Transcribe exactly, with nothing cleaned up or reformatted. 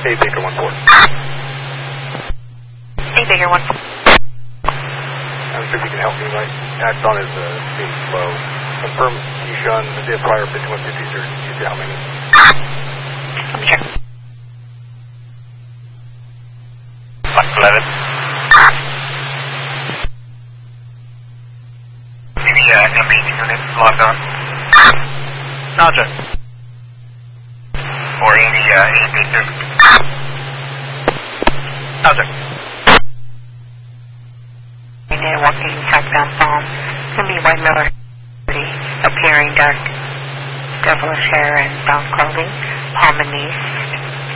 Hey, Baker one four. Hey, Baker one four. I'm sure if you can help me, right? Axon is uh, being slow. Confirm Keyshawn, the day prior fifty-one fifty, sir. You can help me. Let me check. Fox eleven. Any uh, M B units logged on? Roger. Or any uh, A P two? Roger. Walking southbound palm. It's going to be white miller, appearing dark, devilish hair and brown clothing, palm and knees.